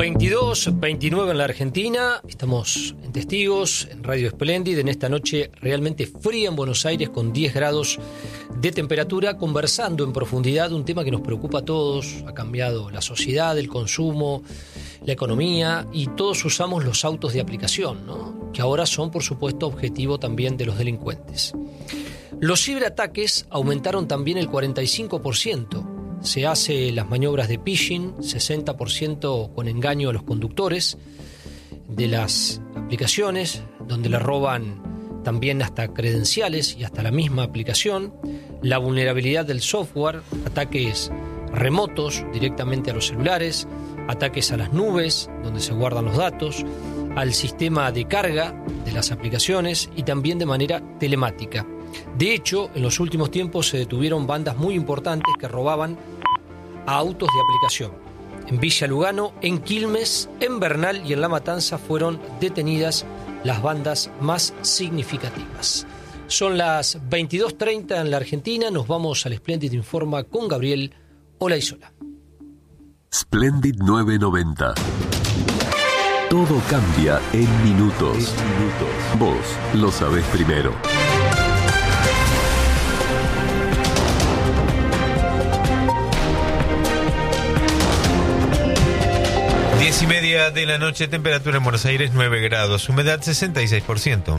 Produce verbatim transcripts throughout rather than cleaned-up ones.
veintidós, veintinueve en la Argentina. Estamos en Testigos, en Radio Espléndid, en esta noche realmente fría en Buenos Aires, con diez grados de temperatura, conversando en profundidad un tema que nos preocupa a todos. Ha cambiado la sociedad, el consumo, la economía, y todos usamos los autos de aplicación, ¿no? Que ahora son, por supuesto, objetivo también de los delincuentes. Los ciberataques aumentaron también el cuarenta y cinco por ciento. Se hace las maniobras de phishing, sesenta por ciento con engaño a los conductores de las aplicaciones, donde le roban también hasta credenciales y hasta la misma aplicación. La vulnerabilidad del software, ataques remotos directamente a los celulares, ataques a las nubes, donde se guardan los datos, al sistema de carga de las aplicaciones y también de manera telemática. De hecho, en los últimos tiempos se detuvieron bandas muy importantes que robaban a autos de aplicación. En Villa Lugano, en Quilmes, en Bernal y en La Matanza fueron detenidas las bandas más significativas. Son las veintidós treinta en la Argentina. Nos vamos al Espléndid Informa con Gabriel Olaizola. Espléndid novecientos noventa. Todo cambia en minutos. Vos lo sabés primero. Diez y media de la noche, temperatura en Buenos Aires nueve grados, humedad sesenta y seis por ciento.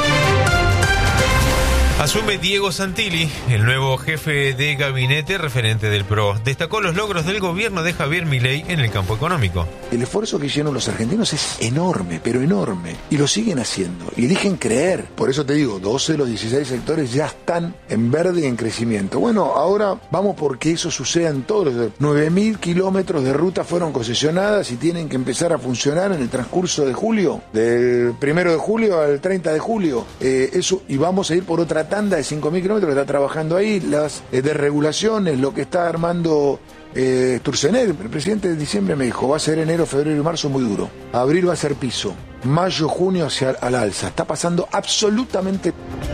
Asume Diego Santilli, el nuevo jefe de gabinete referente del P R O. Destacó los logros del gobierno de Javier Milei en el campo económico. El esfuerzo que hicieron los argentinos es enorme, pero enorme. Y lo siguen haciendo. Y eligen creer. Por eso te digo, doce de los dieciséis sectores ya están en verde y en crecimiento. Bueno, ahora vamos porque eso suceda en todos los... nueve mil kilómetros de ruta fueron concesionadas y tienen que empezar a funcionar en el transcurso de julio. Del primero de julio al treinta de julio. Eh, eso, y vamos a ir por otra tanda de cinco mil kilómetros que está trabajando ahí, las eh, desregulaciones, lo que está armando eh, Sturzenegger. El presidente de diciembre me dijo, va a ser enero, febrero y marzo muy duro. Abril va a ser piso. Mayo, junio hacia al alza. Está pasando absolutamente...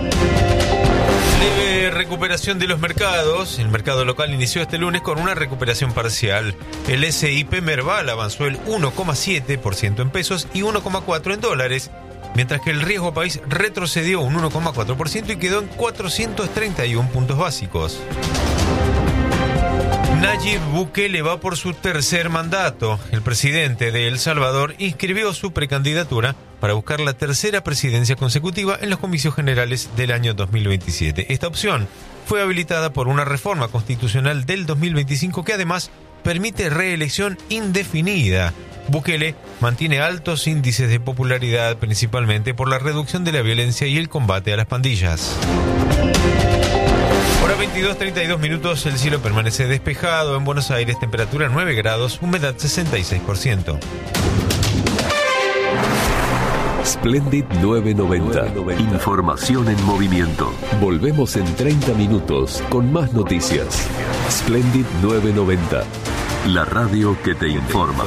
Leve recuperación de los mercados. El mercado local inició este lunes con una recuperación parcial. El S I P Merval avanzó el uno coma siete por ciento en pesos y uno coma cuatro por ciento en dólares, mientras que el riesgo país retrocedió un uno coma cuatro por ciento y quedó en cuatrocientos treinta y uno puntos básicos. Nayib Bukele va por su tercer mandato. El presidente de El Salvador inscribió su precandidatura para buscar la tercera presidencia consecutiva en los comicios generales del año dos mil veintisiete. Esta opción fue habilitada por una reforma constitucional del dos mil veinticinco que además permite reelección indefinida. Bukele mantiene altos índices de popularidad, principalmente por la reducción de la violencia y el combate a las pandillas. Hora veintidós treinta y dos minutos, el cielo permanece despejado en Buenos Aires, temperatura nueve grados, humedad sesenta y seis por ciento. Espléndid novecientos noventa. Información en movimiento. Volvemos en treinta minutos con más noticias. Espléndid novecientos noventa. La radio que te informa.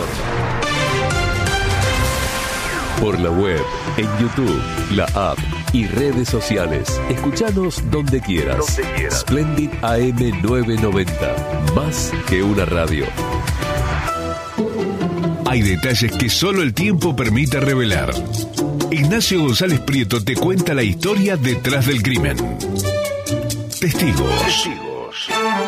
Por la web, en YouTube, la app y redes sociales. Escuchanos donde quieras. Donde quieras. Espléndid A M novecientos noventa. Más que una radio. Hay detalles que solo el tiempo permite revelar. Ignacio González Prieto te cuenta la historia detrás del crimen. Testigos. Testigos.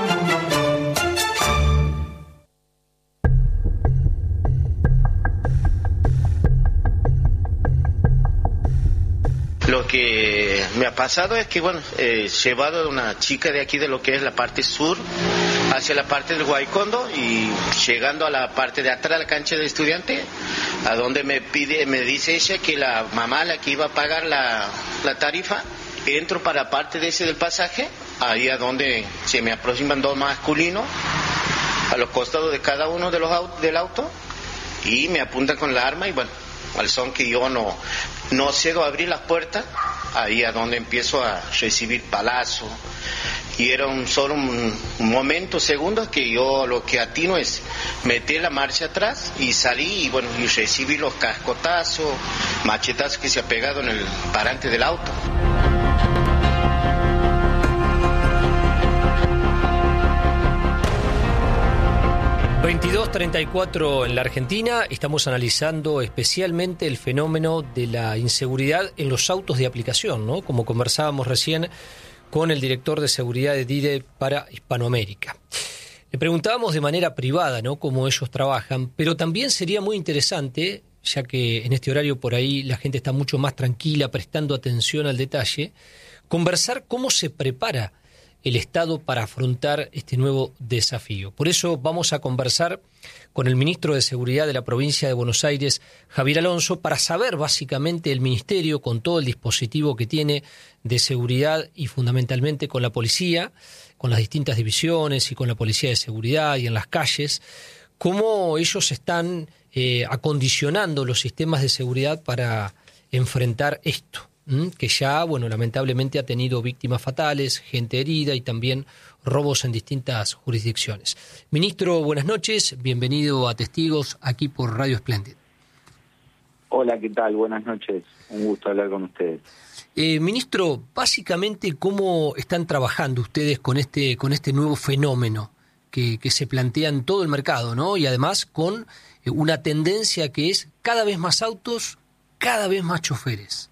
Lo que me ha pasado es que, bueno, he llevado a una chica de aquí, de lo que es la parte sur, hacia la parte del Guaycondo, y llegando a la parte de atrás de la cancha de estudiante, a donde me pide, me dice ella que la mamá, la que iba a pagar la, la tarifa, entro para parte de ese del pasaje, ahí a donde se me aproximan dos masculinos, a los costados de cada uno de los autos, del auto, y me apuntan con la arma, y bueno, al son que yo no, no cedo a abrir las puertas, ahí a donde empiezo a recibir palazos, y era un solo un, un momento, segundos, que yo lo que atino es meter la marcha atrás y salí, y bueno, y recibí los cascotazos, machetazos que se ha pegado en el parante del auto. veintidós treinta y cuatro en la Argentina. Estamos analizando especialmente el fenómeno de la inseguridad en los autos de aplicación, ¿no? Como conversábamos recién con el director de seguridad de DIDE para Hispanoamérica. Le preguntábamos de manera privada, ¿no?, cómo ellos trabajan, pero también sería muy interesante, ya que en este horario por ahí la gente está mucho más tranquila, prestando atención al detalle, conversar cómo se prepara el Estado para afrontar este nuevo desafío. Por eso vamos a conversar con el ministro de Seguridad de la provincia de Buenos Aires, Javier Alonso, para saber básicamente el ministerio, con todo el dispositivo que tiene de seguridad y fundamentalmente con la policía, con las distintas divisiones y con la policía de seguridad y en las calles, cómo ellos están eh, acondicionando los sistemas de seguridad para enfrentar esto, ¿m? que ya, bueno, lamentablemente ha tenido víctimas fatales, gente herida y también robos en distintas jurisdicciones. Ministro, buenas noches, bienvenido a Testigos aquí por Radio Splendid. Hola, ¿qué tal? Buenas noches, un gusto hablar con ustedes. Eh, ministro, básicamente, ¿cómo están trabajando ustedes con este con este nuevo fenómeno que, que se plantea en todo el mercado, ¿no? Y además con eh, una tendencia que es cada vez más autos, cada vez más choferes.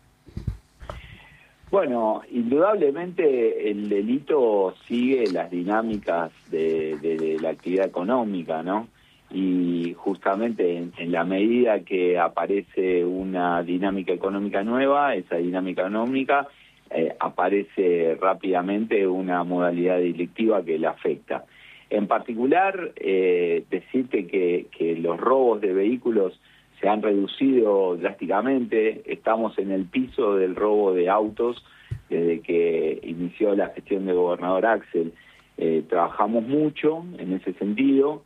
Bueno, indudablemente el delito sigue las dinámicas de, de, de la actividad económica, ¿no? Y justamente en, en la medida que aparece una dinámica económica nueva, esa dinámica económica eh, aparece rápidamente una modalidad delictiva que la afecta. En particular, eh, decirte que, que los robos de vehículos se han reducido drásticamente. Estamos en el piso del robo de autos desde que inició la gestión del gobernador Axel. Eh, trabajamos mucho en ese sentido.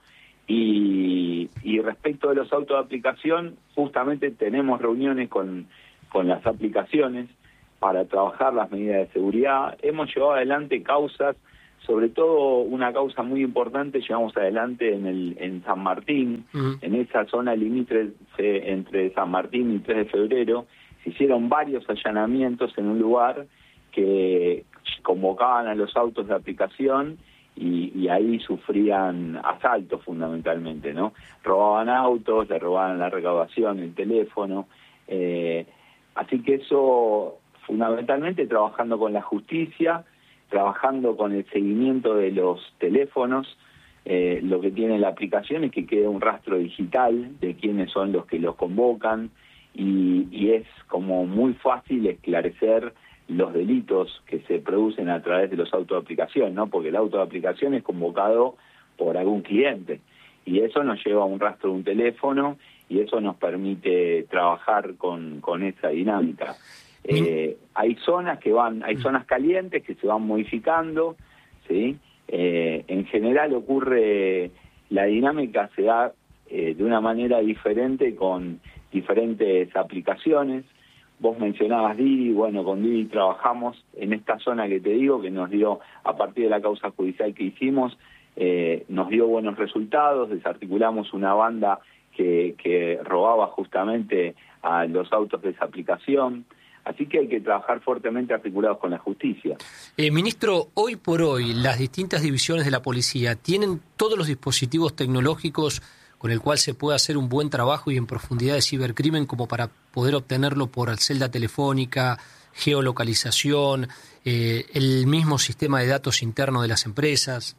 Y, y respecto de los autos de aplicación, justamente tenemos reuniones con, con las aplicaciones para trabajar las medidas de seguridad. Hemos llevado adelante causas, sobre todo una causa muy importante, llevamos adelante en el en San Martín, uh-huh. en esa zona limítrofe entre San Martín y tres de febrero, se hicieron varios allanamientos en un lugar que convocaban a los autos de aplicación. Y, y ahí sufrían asaltos fundamentalmente, ¿no? Robaban autos, le robaban la recaudación, el teléfono. Eh, así que eso, fundamentalmente trabajando con la justicia, trabajando con el seguimiento de los teléfonos. Eh, lo que tiene la aplicación es que queda un rastro digital de quiénes son los que los convocan y, y es como muy fácil esclarecer los delitos que se producen a través de los autos de aplicación, ¿no? Porque el auto de aplicación es convocado por algún cliente y eso nos lleva a un rastro de un teléfono y eso nos permite trabajar con, con esa dinámica. Eh, hay zonas que van, hay zonas calientes que se van modificando, ¿sí? Eh, en general ocurre, la dinámica se da eh, de una manera diferente con diferentes aplicaciones. Vos mencionabas Didi, bueno, con Didi trabajamos en esta zona que te digo, que nos dio, a partir de la causa judicial que hicimos, eh, nos dio buenos resultados, desarticulamos una banda que, que robaba justamente a los autos de esa aplicación, así que hay que trabajar fuertemente articulados con la justicia. Eh, ministro, hoy por hoy las distintas divisiones de la policía tienen todos los dispositivos tecnológicos con el cual se puede hacer un buen trabajo y en profundidad de cibercrimen como para poder obtenerlo por celda telefónica, geolocalización, eh, el mismo sistema de datos interno de las empresas.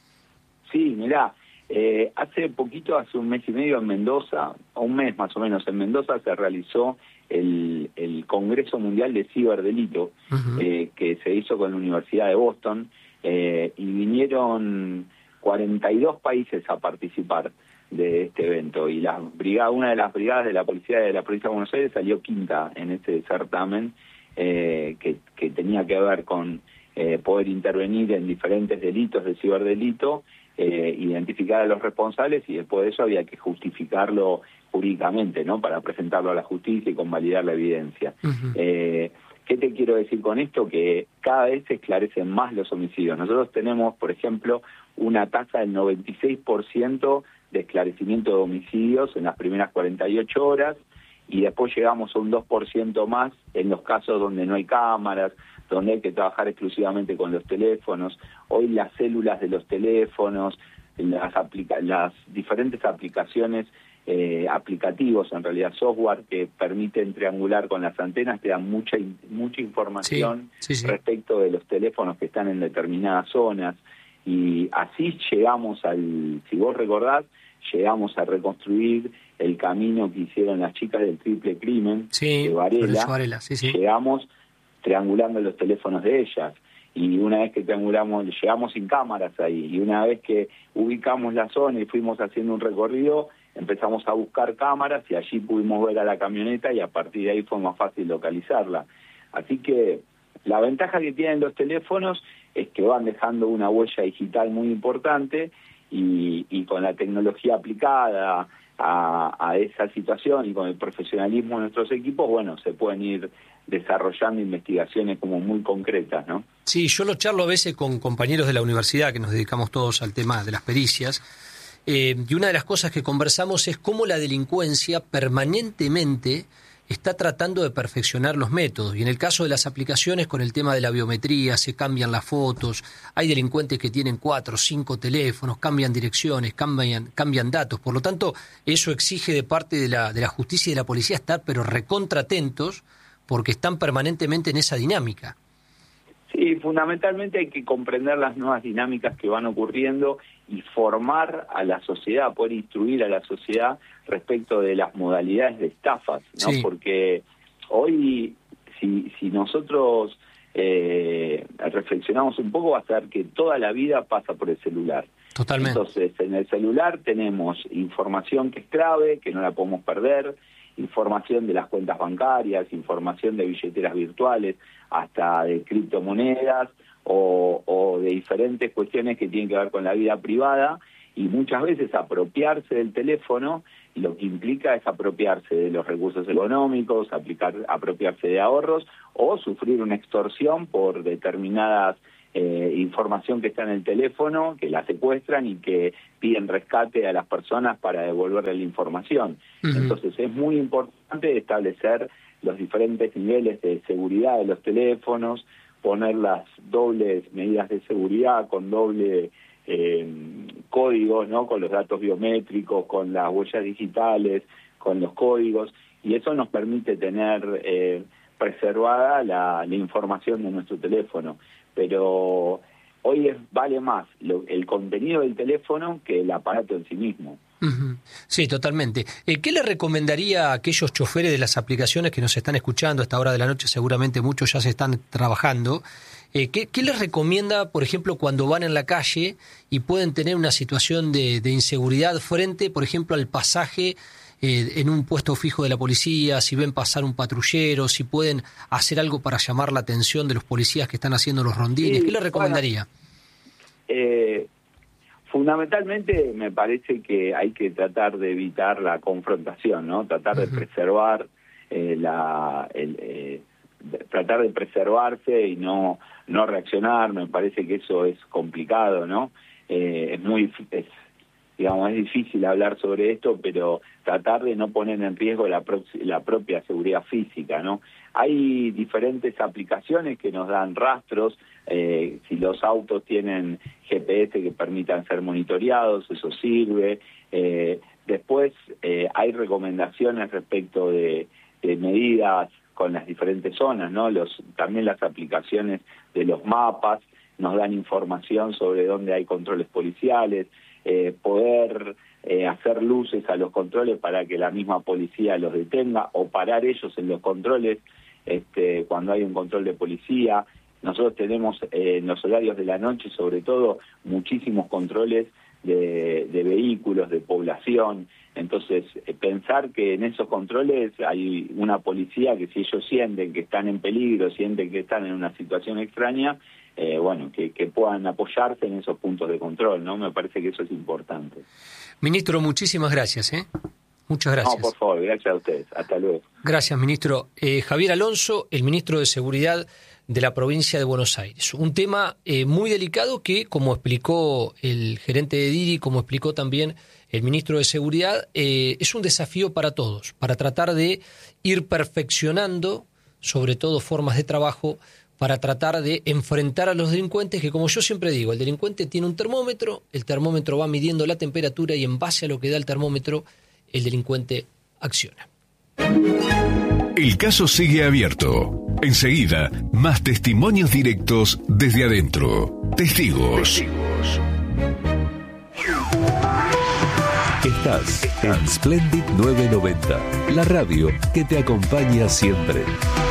Sí, mirá, eh, hace poquito, hace un mes y medio en Mendoza, o un mes más o menos, en Mendoza se realizó el, el Congreso Mundial de Ciberdelito, uh-huh. eh, que se hizo con la Universidad de Boston, eh, y vinieron cuarenta y dos países a participar de este evento y la brigada, una de las brigadas de la policía de la provincia de Buenos Aires salió quinta en este certamen eh, que, que tenía que ver con eh, poder intervenir en diferentes delitos de ciberdelito, eh, identificar a los responsables y después de eso había que justificarlo jurídicamente, ¿no? Para presentarlo a la justicia y convalidar la evidencia. Uh-huh. Eh, ¿Qué te quiero decir con esto? Que cada vez se esclarecen más los homicidios. Nosotros tenemos, por ejemplo, una tasa del noventa y seis por ciento de esclarecimiento de homicidios en las primeras cuarenta y ocho horas y después llegamos a un dos por ciento más en los casos donde no hay cámaras, donde hay que trabajar exclusivamente con los teléfonos. Hoy las células de los teléfonos las, aplica las diferentes aplicaciones, eh, aplicativos, en realidad software, que permiten triangular con las antenas, te dan mucha, mucha información sí, sí, sí. respecto de los teléfonos que están en determinadas zonas. Y así llegamos al, si vos recordás, llegamos a reconstruir el camino que hicieron las chicas del Triple Crimen, sí, de Varela. Varela sí, sí. Llegamos triangulando los teléfonos de ellas. Y una vez que triangulamos, llegamos sin cámaras ahí. Y una vez que ubicamos la zona y fuimos haciendo un recorrido, empezamos a buscar cámaras y allí pudimos ver a la camioneta y a partir de ahí fue más fácil localizarla. Así que la ventaja que tienen los teléfonos es que van dejando una huella digital muy importante y, y con la tecnología aplicada a, a esa situación y con el profesionalismo de nuestros equipos, bueno, se pueden ir desarrollando investigaciones como muy concretas, ¿no? Sí, yo lo charlo a veces con compañeros de la universidad que nos dedicamos todos al tema de las pericias, eh, y una de las cosas que conversamos es cómo la delincuencia permanentemente está tratando de perfeccionar los métodos. Y en el caso de las aplicaciones, con el tema de la biometría, se cambian las fotos, hay delincuentes que tienen cuatro, cinco teléfonos, cambian direcciones, cambian, cambian datos. Por lo tanto, eso exige de parte de la, de la justicia y de la policía estar, pero recontra atentos, porque están permanentemente en esa dinámica. Sí, fundamentalmente hay que comprender las nuevas dinámicas que van ocurriendo y formar a la sociedad, poder instruir a la sociedad respecto de las modalidades de estafas, ¿no? Sí. Porque hoy, si, si nosotros eh, reflexionamos un poco, va a ser que toda la vida pasa por el celular. Totalmente. Entonces, en el celular tenemos información que es clave, que no la podemos perder, información de las cuentas bancarias, información de billeteras virtuales, hasta de criptomonedas o, o de diferentes cuestiones que tienen que ver con la vida privada, y muchas veces apropiarse del teléfono lo que implica es apropiarse de los recursos económicos, aplicar, apropiarse de ahorros o sufrir una extorsión por determinadas eh, información que está en el teléfono, que la secuestran y que piden rescate a las personas para devolverle la información. Uh-huh. Entonces es muy importante establecer los diferentes niveles de seguridad de los teléfonos, poner las dobles medidas de seguridad con doble eh, códigos, ¿no? Con los datos biométricos, con las huellas digitales, con los códigos, y eso nos permite tener eh, preservada la, la información de nuestro teléfono. Pero hoy es, vale más lo, el contenido del teléfono que el aparato en sí mismo. Uh-huh. Sí, totalmente. Eh, ¿Qué le recomendaría a aquellos choferes de las aplicaciones que nos están escuchando a esta hora de la noche? Seguramente muchos ya se están trabajando. Eh, ¿qué, ¿Qué les recomienda, por ejemplo, cuando van en la calle y pueden tener una situación de, de inseguridad frente, por ejemplo, al pasaje eh, en un puesto fijo de la policía, si ven pasar un patrullero, si pueden hacer algo para llamar la atención de los policías que están haciendo los rondines? Sí, ¿qué les recomendaría? Bueno, eh... Fundamentalmente me parece que hay que tratar de evitar la confrontación, ¿no? Tratar de preservar eh, la, el, eh, de, tratar de preservarse y no no reaccionar. Me parece que eso es complicado, ¿no? Eh, es muy es, digamos es difícil hablar sobre esto, pero tratar de no poner en riesgo la, pro, la propia seguridad física, ¿no? Hay diferentes aplicaciones que nos dan rastros. Eh, si los autos tienen G P S que permitan ser monitoreados, eso sirve. Eh, después eh, hay recomendaciones respecto de, de medidas con las diferentes zonas, ¿no? Los, también las aplicaciones de los mapas nos dan información sobre dónde hay controles policiales, eh, poder eh, hacer luces a los controles para que la misma policía los detenga o parar ellos en los controles este, cuando hay un control de policía. Nosotros tenemos eh, en los horarios de la noche, sobre todo, muchísimos controles de, de vehículos, de población. Entonces, eh, pensar que en esos controles hay una policía que si ellos sienten que están en peligro, sienten que están en una situación extraña, eh, bueno, que, que puedan apoyarse en esos puntos de control, ¿no? Me parece que eso es importante. Ministro, muchísimas gracias, ¿eh? Muchas gracias. No, por favor, gracias a ustedes. Hasta luego. Gracias, ministro. Eh, Javier Alonso, el ministro de Seguridad de la provincia de Buenos Aires. Un tema eh, muy delicado que, como explicó el gerente de Diri, como explicó también el ministro de Seguridad, eh, es un desafío para todos, para tratar de ir perfeccionando, sobre todo formas de trabajo, para tratar de enfrentar a los delincuentes, que como yo siempre digo, el delincuente tiene un termómetro, el termómetro va midiendo la temperatura y en base a lo que da el termómetro, el delincuente acciona. El caso sigue abierto. Enseguida, más testimonios directos desde adentro. Testigos. Estás en Splendid novecientos noventa, la radio que te acompaña siempre.